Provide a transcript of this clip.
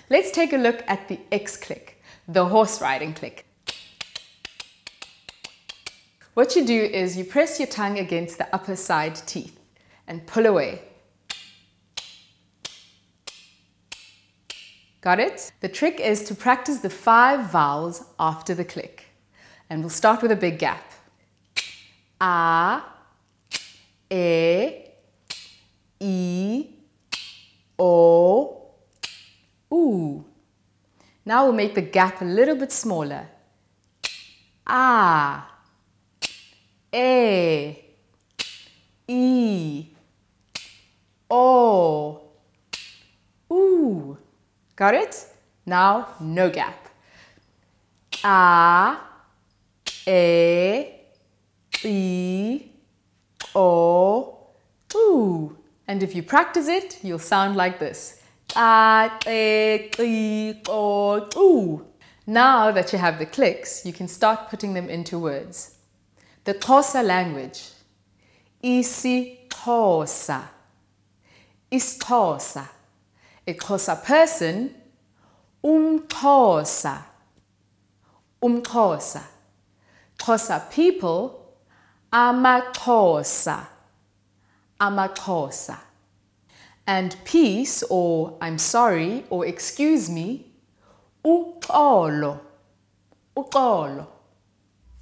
Let's take a look at the X click, the horse riding click. What you do is you press your tongue against the upper side teeth and pull away. Got it? The trick is to practice the 5 vowels after the click. And we'll start with a big gap. A, E, I, O, U. Now we'll make the gap a little bit smaller. A, E, I, O, U. Got it? Now, no gap. A, E, I, O, U. And if you practice it, you'll sound like this. A, E, I, O, U. Now that you have the clicks, you can start putting them into words. The Xhosa language. isiXhosa. isiXhosa. A Xhosa person, umXhosa. umXhosa. Xhosa people, amaXhosa. amaXhosa. And peace, or I'm sorry, or excuse me, uxolo. uxolo.